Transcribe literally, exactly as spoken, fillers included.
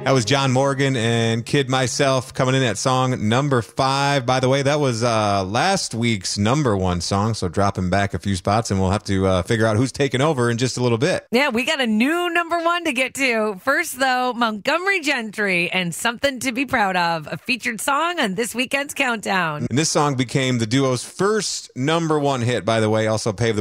That was John Morgan and Kid Myself coming in at song number five. By the way, that was uh, last week's number one song, so dropping back a few spots, and we'll have to uh, figure out who's taking over in just a little bit. Yeah, we got a new number one to get to. First, though, Montgomery Gentry and Something to Be Proud Of, a featured song on this weekend's Countdown. And this song became the duo's first number one hit, by the way, also paved the